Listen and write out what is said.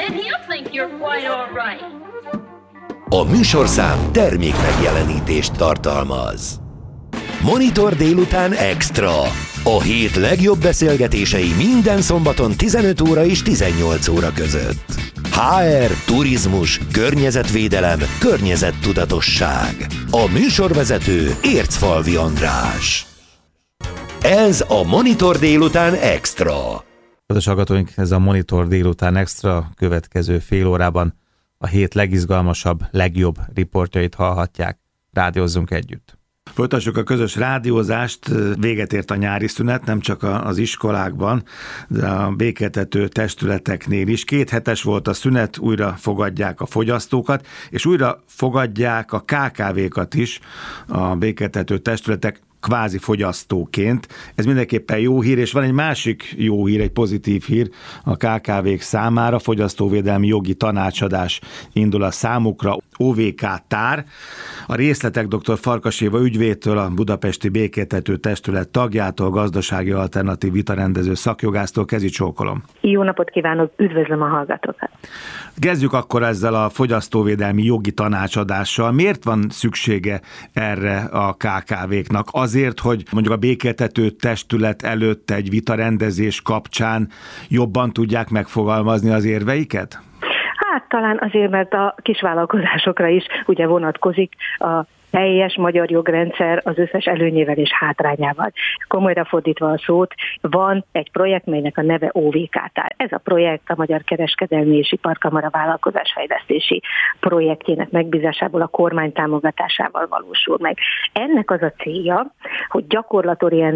then he'll think you're quite all right. A műsorszám termék megjelenítést tartalmaz. Monitor délután extra. A hét legjobb beszélgetései minden szombaton 15 óra és 18 óra között. HR, turizmus, környezetvédelem, környezettudatosság. A műsorvezető Ércfalvi András. Ez a Monitor délután extra. Kedves hallgatóink, ez a Monitor délután extra, következő fél órában a hét legizgalmasabb, legjobb riportjait hallhatják. Rádiózzunk együtt. Folytassuk a közös rádiózást, véget ért a nyári szünet, nem csak az iskolákban, de a békéltető testületeknél is. 2 hetes volt a szünet, újra fogadják a fogyasztókat, és újra fogadják a KKV-kat is, a békéltető testületek kvázi fogyasztóként. Ez mindenképpen jó hír, és van egy másik jó hír, egy pozitív hír a KKV-k számára. Fogyasztóvédelmi jogi tanácsadás indul a számukra, OVK tár. A részletek dr. Farkas Éva ügyvédtől, a Budapesti Békéltető Testület tagjától, gazdasági alternatív vitarendező szakjogásztól. Kezi csókolom. Jó napot kívánok, üdvözlöm a hallgatókat. Kezdjük akkor ezzel a fogyasztóvédelmi jogi tanácsadással. Miért van szüksége erre a KKV-knak? Azért, hogy mondjuk a békéltető testület előtt egy vitarendezés kapcsán jobban tudják megfogalmazni az érveiket? Hát talán azért, mert a kisvállalkozásokra is ugye vonatkozik a teljes magyar jogrendszer az összes előnyével és hátrányával. Komolyra fordítva a szót, van egy projekt, melynek a neve OVK tár. Ez a projekt a Magyar Kereskedelmi és Iparkamara vállalkozásfejlesztési projektjének megbízásából, a kormány támogatásával valósul meg. Ennek az a célja, hogy gyakorlatorientált